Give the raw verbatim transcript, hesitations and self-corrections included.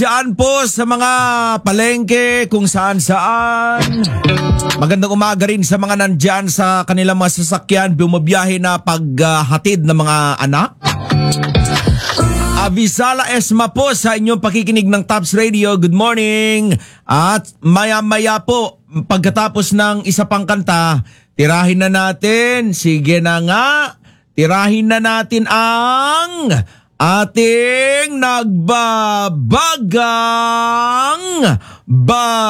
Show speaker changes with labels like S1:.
S1: Diyan po sa mga palengke kung saan saan. Magandang umaga rin sa mga nandyan sa kanilang mga sasakyan, bumabiyahe na paghatid ng mga anak. Avisala Esma po sa inyong pakikinig ng Tops Radio. Good morning. At maya-maya po, pagkatapos ng isa pang kanta, tirahin na natin. Sige na nga. Tirahin na natin ang ating nagbabagang ba